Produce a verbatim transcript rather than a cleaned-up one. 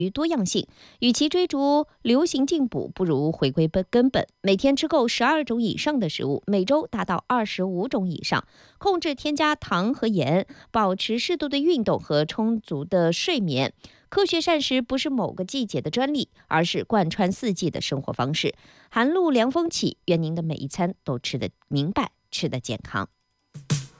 于多样性，与其追逐流行进补，不如回归本根本。每天吃够十二种以上的食物，每周达到二十五种以上，控制添加糖和盐，保持适度的运动和充足的睡眠。科学膳食不是某个季节的专利，而是贯穿四季的生活方式。寒露凉风起，愿您的每一餐都吃得明白，吃得健康。